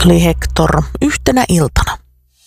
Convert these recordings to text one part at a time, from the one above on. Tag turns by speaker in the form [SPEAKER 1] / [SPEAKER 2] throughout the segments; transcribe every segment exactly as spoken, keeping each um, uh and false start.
[SPEAKER 1] Charlie Hector yhtenä iltana.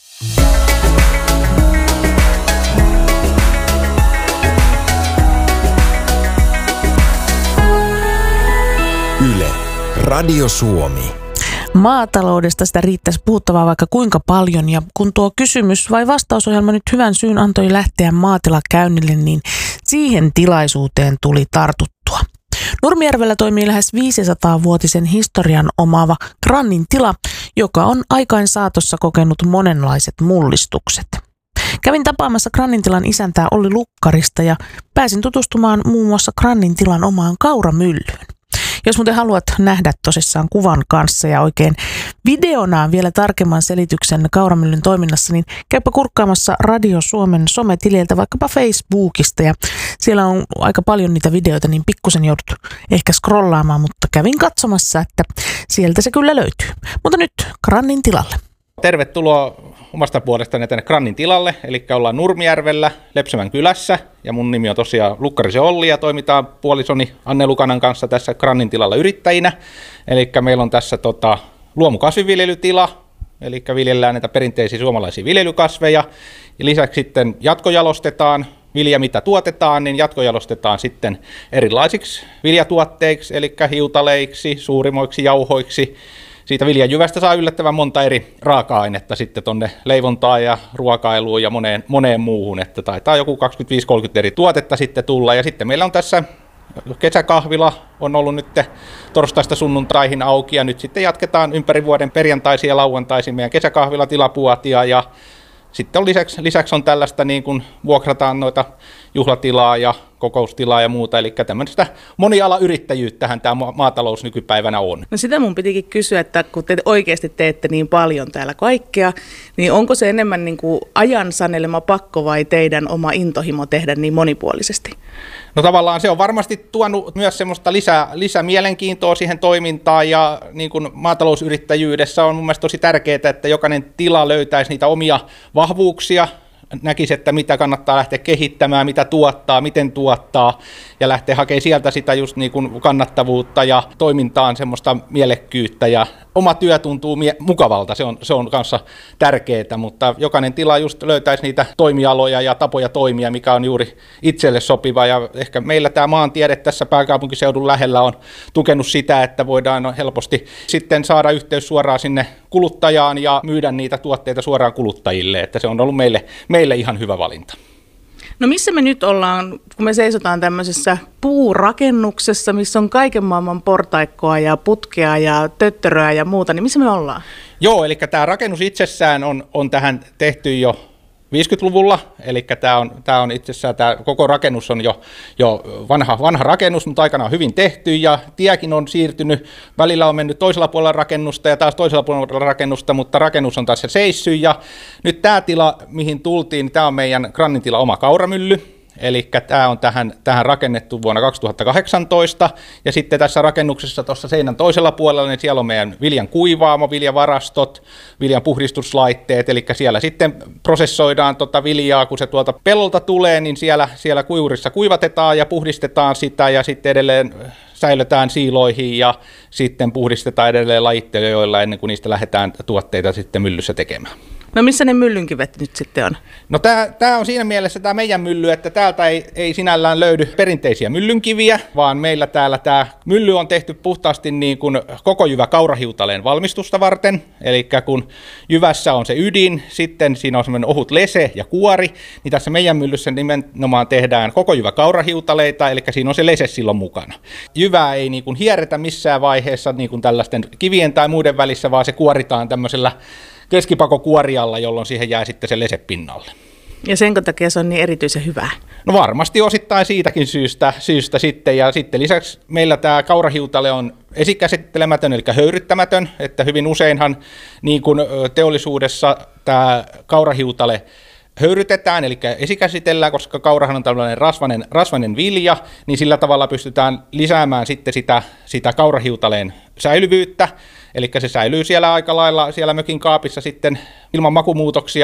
[SPEAKER 2] Yle, Radio Suomi.
[SPEAKER 1] Maataloudesta sitä riittäisi puhuttavaa vaikka kuinka paljon, ja kun tuo kysymys vai vastausohjelma nyt hyvän syyn antoi lähteä maatilakäynnille, niin siihen tilaisuuteen tuli tartuttua. Nurmijärvellä toimii lähes viisisataa-vuotisen historian omaava Grannin tila, joka on aikain saatossa kokenut monenlaiset mullistukset. Kävin tapaamassa Grannin tilan isäntää Olli Lukkarista ja pääsin tutustumaan muun muassa Grannin tilan omaan kauramyllyyn. Jos muuten haluat nähdä tosissaan kuvan kanssa ja oikein videonaan vielä tarkemman selityksen kauramyllyn toiminnassa, niin käypä kurkkaamassa Radio Suomen sometililtä vaikkapa Facebookista. Ja siellä on aika paljon niitä videoita, niin pikkusen joudut ehkä scrollaamaan, mutta kävin katsomassa, että sieltä se kyllä löytyy. Mutta nyt Grannin tilalle.
[SPEAKER 3] Tervetuloa omasta puolestani tänne Grannin tilalle, eli ollaan Nurmijärvellä, Lepsämän kylässä, ja mun nimi on tosiaan Lukkarisen Olli, ja toimitaan puolisoni Anne Lukanan kanssa tässä Grannin tilalla yrittäjinä. Eli meillä on tässä tota, luomukasviviljelytila, eli viljellään näitä perinteisiä suomalaisia viljelykasveja, ja lisäksi sitten jatkojalostetaan vilja, mitä tuotetaan, niin jatkojalostetaan sitten erilaisiksi viljatuotteiksi, eli hiutaleiksi, suurimoiksi, jauhoiksi. Siitä viljajyvästä saa yllättävän monta eri raaka-ainetta sitten tuonne leivontaan ja ruokailuun ja moneen, moneen muuhun, että taitaa joku kaksikymmentäviisi kolmekymmentä eri tuotetta sitten tulla. Ja sitten meillä on tässä kesäkahvila, on ollut nyt torstaista sunnuntaihin auki, ja nyt sitten jatketaan ympäri vuoden perjantaisin ja lauantaisin meidän kesäkahvilatilapuotia, ja sitten on lisäksi, lisäksi on tällaista, niin kuin vuokrataan noita juhlatilaa ja kokoustilaa ja muuta, eli tämmöistä monialayrittäjyyttähän tämä maatalous nykypäivänä on.
[SPEAKER 4] No sitä mun pitikin kysyä, että kun te oikeasti teette niin paljon täällä kaikkea, niin onko se enemmän niin kuin ajan sanelema pakko vai teidän oma intohimo tehdä niin monipuolisesti?
[SPEAKER 3] No tavallaan se on varmasti tuonut myös semmoista lisää, lisämielenkiintoa siihen toimintaan, ja niin kuin maatalousyrittäjyydessä on mun mielestä tosi tärkeää, että jokainen tila löytäisi niitä omia vahvuuksia, näkisi, että mitä kannattaa lähteä kehittämään, mitä tuottaa, miten tuottaa, ja lähteä hakemaan sieltä sitä just niin kuin kannattavuutta ja toimintaan semmoista mielekkyyttä, ja oma työ tuntuu mie- mukavalta, se on, se on kanssa tärkeää, mutta jokainen tila just löytäisi niitä toimialoja ja tapoja toimia, mikä on juuri itselle sopiva, ja ehkä meillä tämä maantiede tässä pääkaupunkiseudun lähellä on tukenut sitä, että voidaan helposti sitten saada yhteys suoraan sinne kuluttajaan ja myydä niitä tuotteita suoraan kuluttajille, että se on ollut meille, meille ihan hyvä valinta.
[SPEAKER 4] No missä me nyt ollaan, kun me seisotaan tämmöisessä puurakennuksessa, missä on kaiken maailman portaikkoa ja putkea ja töttöröä ja muuta, niin missä me ollaan?
[SPEAKER 3] Joo, eli tämä rakennus itsessään on, on tähän tehty jo viisikymmentäluvulla, eli tämä on, tämä on itsessään, tämä koko rakennus on jo, jo vanha, vanha rakennus, mutta aikanaan hyvin tehty, ja tiekin on siirtynyt, välillä on mennyt toisella puolella rakennusta ja taas toisella puolella rakennusta, mutta rakennus on taas seissyt, ja nyt tämä tila, mihin tultiin, niin tämä on meidän Grannin tila oma kauramylly. Eli tämä on tähän, tähän rakennettu vuonna kaksituhattakahdeksantoista, ja sitten tässä rakennuksessa tuossa seinän toisella puolella, niin siellä on meidän viljan kuivaamo, viljavarastot, viljan puhdistuslaitteet, eli siellä sitten prosessoidaan tota viljaa, kun se tuolta pellolta tulee, niin siellä, siellä kuiurissa kuivatetaan ja puhdistetaan sitä, ja sitten edelleen säilötään siiloihin ja sitten puhdistetaan edelleen lajittelijoilla ennen kuin niistä lähdetään tuotteita sitten myllyssä tekemään.
[SPEAKER 4] No missä ne myllynkivet nyt sitten on?
[SPEAKER 3] No tämä on siinä mielessä tämä meidän mylly, että täältä ei, ei sinällään löydy perinteisiä myllynkiviä, vaan meillä täällä tämä mylly on tehty puhtaasti niin kuin koko jyvä kaurahiutaleen valmistusta varten. Eli kun jyvässä on se ydin, sitten siinä on semmoinen ohut lese ja kuori, niin tässä meidän myllyssä nimenomaan tehdään koko jyvä kaurahiutaleita, eli siinä on se lese silloin mukana. Jyvää ei niin kuin hierretä missään vaiheessa niin kuin tällaisten kivien tai muiden välissä, vaan se kuoritaan tämmöisellä keskipakokuorialla, jolloin siihen jää sitten se lese pinnalle.
[SPEAKER 4] Ja sen takia se on niin erityisen hyvää?
[SPEAKER 3] No varmasti osittain siitäkin syystä, syystä sitten, ja sitten lisäksi meillä tämä kaurahiutale on esikäsittelemätön, eli höyryttämätön, että hyvin useinhan niin kuin teollisuudessa tämä kaurahiutale höyrytetään, eli esikäsitellään, koska kaurahan on tällainen rasvainen, rasvainen vilja, niin sillä tavalla pystytään lisäämään sitten sitä, sitä kaurahiutaleen säilyvyyttä, eli se säilyy siellä aika lailla siellä mökin kaapissa sitten ilman makumuutoksia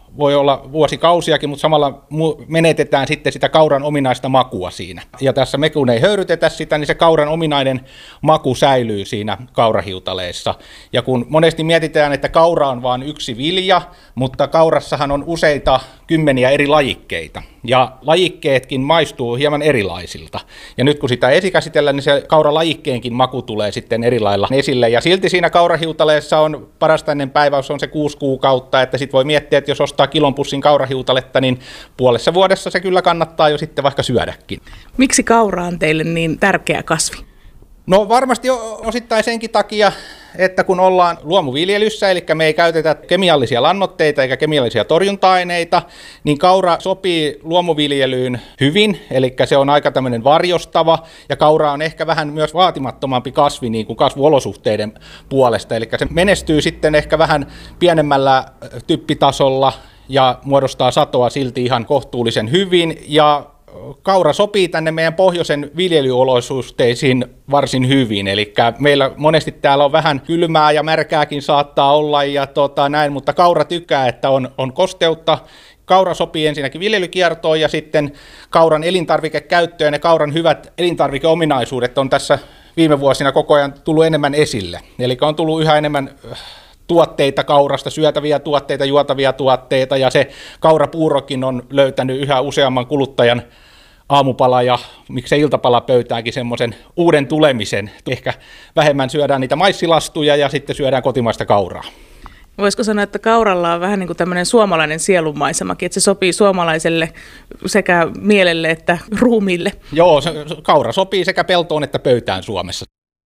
[SPEAKER 3] voi olla vuosikausiakin, mutta samalla menetetään sitten sitä kauran ominaista makua siinä. Ja tässä me kun ei höyrytetä sitä, niin se kauran ominainen maku säilyy siinä kaurahiutaleessa. Ja kun monesti mietitään, että kaura on vain yksi vilja, mutta kaurassahan on useita kymmeniä eri lajikkeita. Ja lajikkeetkin maistuu hieman erilaisilta. Ja nyt kun sitä esikäsitellään, niin se kauralajikkeenkin maku tulee sitten eri lailla esille. Ja silti siinä kaurahiutaleessa on parasta ennen päiväys on se kuusi kuukautta, että sitten voi miettiä, että jos ostaa kilon pussin kaurahiutaletta, niin puolessa vuodessa se kyllä kannattaa jo sitten vaikka syödäkin.
[SPEAKER 4] Miksi kaura on teille niin tärkeä kasvi?
[SPEAKER 3] No varmasti osittain senkin takia, että kun ollaan luomuviljelyssä, eli me ei käytetä kemiallisia lannoitteita eikä kemiallisia torjunta-aineita, niin kaura sopii luomuviljelyyn hyvin, eli se on aika tämmöinen varjostava, ja kaura on ehkä vähän myös vaatimattomampi kasvi niin kuin kasvuolosuhteiden puolesta, eli se menestyy sitten ehkä vähän pienemmällä typpitasolla ja muodostaa satoa silti ihan kohtuullisen hyvin, ja kaura sopii tänne meidän pohjoisen viljelyolosuhteisiin varsin hyvin, eli meillä monesti täällä on vähän kylmää ja märkääkin saattaa olla ja tota, näin, mutta kaura tykkää, että on, on kosteutta. Kaura sopii ensinnäkin viljelykiertoon ja sitten kauran elintarvikekäyttöön ja kauran hyvät elintarvikeominaisuudet on tässä viime vuosina koko ajan tullut enemmän esille, eli on tullut yhä enemmän tuotteita kaurasta, syötäviä tuotteita, juotavia tuotteita, ja se kaurapuurokin on löytänyt yhä useamman kuluttajan aamupala- ja miksei iltapalapöytäänkin semmoisen uuden tulemisen. Ehkä vähemmän syödään niitä maissilastuja ja sitten syödään kotimaista kauraa.
[SPEAKER 4] Voisiko sanoa, että kauralla on vähän niin kuin tämmöinen suomalainen sielunmaisemakin, että se sopii suomalaiselle sekä mielelle että ruumiille?
[SPEAKER 3] Joo, se, kaura sopii sekä peltoon että pöytään Suomessa.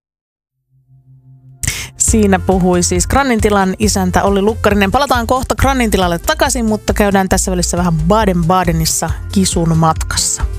[SPEAKER 1] Siinä puhui siis Krannintilan isäntä Olli Lukkarinen. Palataan kohta Krannintilalle takaisin, mutta käydään tässä välissä vähän Baden-Badenissa Kisun matkassa.